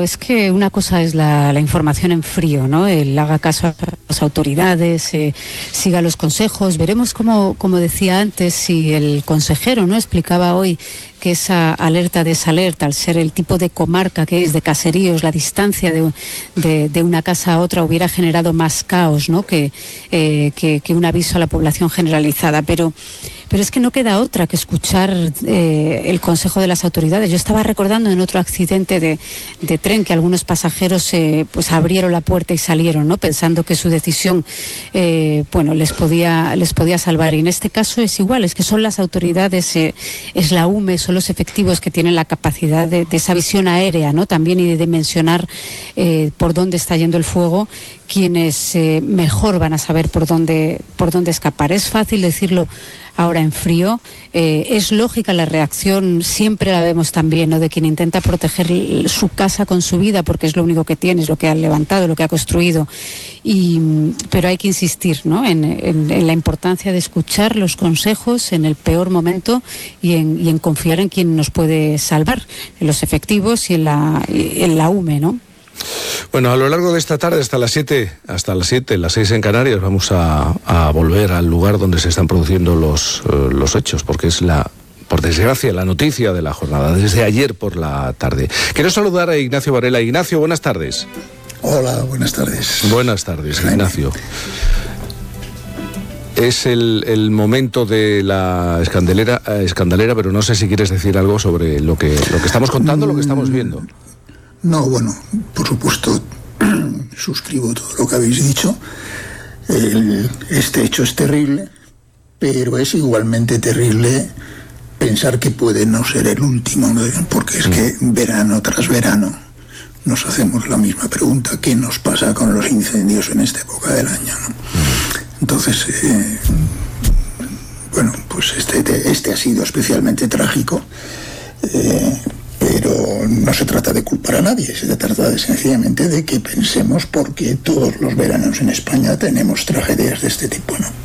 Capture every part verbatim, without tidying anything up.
es que una cosa es la, la información en frío, ¿no? El haga caso a las autoridades, eh, siga los consejos. Veremos cómo, como decía antes, si el consejero, ¿no?, explicaba hoy que esa alerta desalerta, al ser el tipo de comarca que es, de caseríos, la distancia de, de, de una casa a otra hubiera generado más caos, ¿no?, que, eh, que, que un aviso a la población generalizada. Pero, pero es que no queda otra que escuchar eh, el consejo de las autoridades. Yo estaba recordando en otro accidente de, de tren que algunos pasajeros eh, pues abrieron la puerta y salieron, ¿no?, pensando que su decisión eh, bueno, les podía, les podía salvar. Y en este caso es igual, es que son las autoridades, eh, es la U M E, son los efectivos que tienen la capacidad de, de esa visión aérea, ¿no?, también, y de dimensionar eh, por dónde está yendo el fuego, quienes eh, mejor van a saber por dónde, por dónde escapar. Es fácil decirlo ahora en frío, eh, es lógica la reacción, siempre la vemos también, ¿no?, de quien intenta proteger su casa con su vida, porque es lo único que tiene, es lo que ha levantado, lo que ha construido. Y, pero hay que insistir, ¿no?, en, en, en la importancia de escuchar los consejos en el peor momento y en, y en confiar en quien nos puede salvar, en los efectivos y en la, en la U M E, ¿no? Bueno, a lo largo de esta tarde, hasta las siete, hasta las siete, las seis en Canarias, vamos a, a volver al lugar donde se están produciendo los, uh, los hechos, porque es la, por desgracia, la noticia de la jornada, desde ayer por la tarde. Quiero saludar a Ignacio Varela. Ignacio, buenas tardes. Hola, buenas tardes. Buenas tardes, Ignacio. Es el, el momento de la escandalera, eh, escandalera, pero no sé si quieres decir algo sobre lo que, lo que estamos contando, mm, lo que estamos viendo. No, bueno, por supuesto, suscribo todo lo que habéis dicho. El, este hecho es terrible, pero es igualmente terrible pensar que puede no ser el último, ¿no? Porque es que verano tras verano nos hacemos la misma pregunta: ¿qué nos pasa con los incendios en esta época del año, ¿no? Entonces, eh, bueno, pues este, este ha sido especialmente trágico. Eh, Pero no se trata de culpar a nadie, se trata de, sencillamente de que pensemos por qué todos los veranos en España tenemos tragedias de este tipo, ¿no?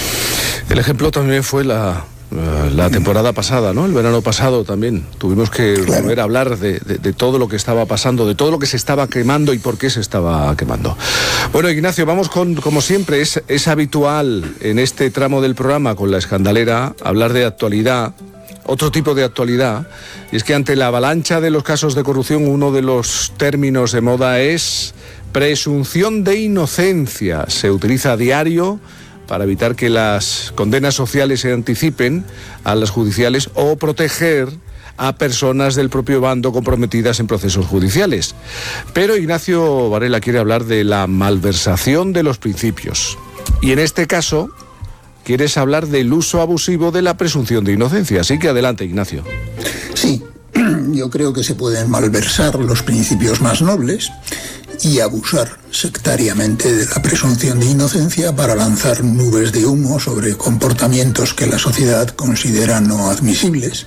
El ejemplo también fue la, la temporada pasada, ¿no? El verano pasado también. Tuvimos que claro. volver a hablar de, de, de todo lo que estaba pasando, de todo lo que se estaba quemando y por qué se estaba quemando. Bueno, Ignacio, vamos con, como siempre, es, es habitual en este tramo del programa con la escandalera hablar de actualidad. Otro tipo de actualidad, y es que ante la avalancha de los casos de corrupción, uno de los términos de moda es presunción de inocencia. Se utiliza a diario para evitar que las condenas sociales se anticipen a las judiciales o proteger a personas del propio bando comprometidas en procesos judiciales. Pero Ignacio Varela quiere hablar de la malversación de los principios. Y en este caso quieres hablar del uso abusivo de la presunción de inocencia. Así que adelante, Ignacio. Sí, yo creo que se pueden malversar los principios más nobles y abusar sectariamente de la presunción de inocencia para lanzar nubes de humo sobre comportamientos que la sociedad considera no admisibles,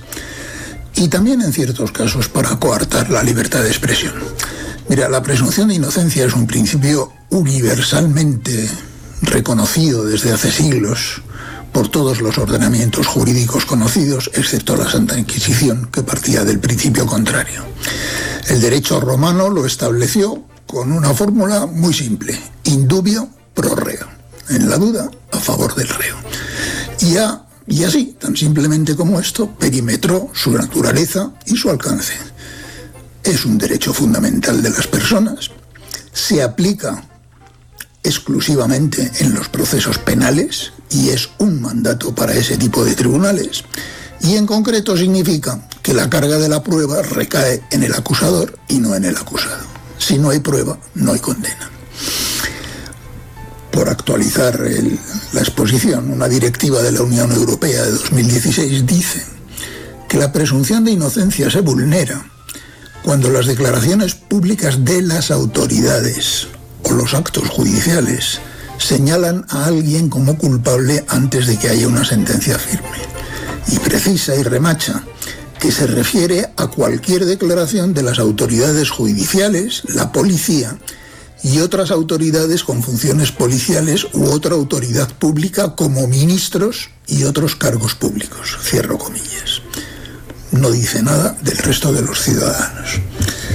y también en ciertos casos para coartar la libertad de expresión. Mira, la presunción de inocencia es un principio universalmente reconocido desde hace siglos por todos los ordenamientos jurídicos conocidos, excepto la Santa Inquisición, que partía del principio contrario. El derecho romano lo estableció con una fórmula muy simple: in dubio pro reo, en la duda a favor del reo. Y, a, y así, tan simplemente como esto, perimetró su naturaleza y su alcance. Es un derecho fundamental de las personas, se aplica exclusivamente en los procesos penales y es un mandato para ese tipo de tribunales, y en concreto significa que la carga de la prueba recae en el acusador y no en el acusado. Si no hay prueba, no hay condena. Por actualizar el, la exposición, una directiva de la Unión Europea de dos mil dieciséis dice que la presunción de inocencia se vulnera cuando las declaraciones públicas de las autoridades o los actos judiciales señalan a alguien como culpable antes de que haya una sentencia firme. Y precisa y remacha que se refiere a cualquier declaración de las autoridades judiciales, la policía y otras autoridades con funciones policiales u otra autoridad pública como ministros y otros cargos públicos. Cierro comillas. No dice nada del resto de los ciudadanos.